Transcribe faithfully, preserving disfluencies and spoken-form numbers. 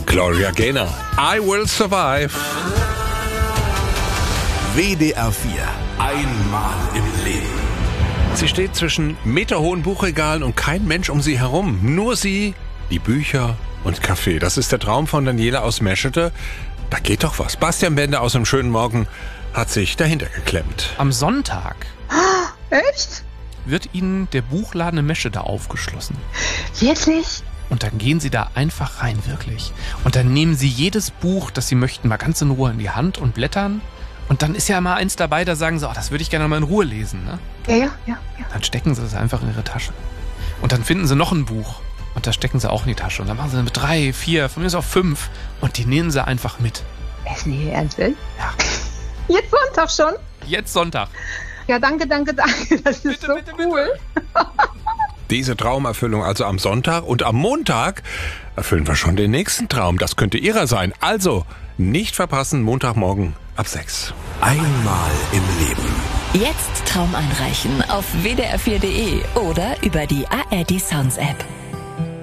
Gloria Gaynor, I Will Survive. W D R vier, einmal im Leben. Sie steht zwischen meterhohen Buchregalen und kein Mensch um sie herum. Nur sie, die Bücher und Kaffee. Das ist der Traum von Daniela aus Meschede. Da geht doch was. Bastian Bender aus dem schönen Morgen hat sich dahinter geklemmt. Am Sonntag Echt? wird Ihnen der Buchladen in Meschede aufgeschlossen. Wirklich? Und dann gehen Sie da einfach rein, wirklich. Und dann nehmen Sie jedes Buch, das Sie möchten, mal ganz in Ruhe in die Hand und blättern. Und dann ist ja mal eins dabei, da sagen Sie, oh, das würde ich gerne mal in Ruhe lesen. Ne? Ja, ja, ja, ja. Dann stecken Sie es einfach in Ihre Tasche. Und dann finden Sie noch ein Buch. Und das stecken Sie auch in die Tasche. Und dann machen Sie mit drei, vier, von mir ist auch fünf. Und die nehmen Sie einfach mit. Ist nicht Ihr Ernst? Ja. Ja. Jetzt Sonntag schon? Jetzt Sonntag. Ja, danke, danke, danke. Das ist Bitte, so bitte, cool. bitte. Diese Traumerfüllung also am Sonntag und am Montag erfüllen wir schon den nächsten Traum. Das könnte Ihrer sein. Also nicht verpassen, Montagmorgen ab sechs. Einmal im Leben. Jetzt Traum einreichen auf w d r vier punkt d e oder über die A R D Sounds App.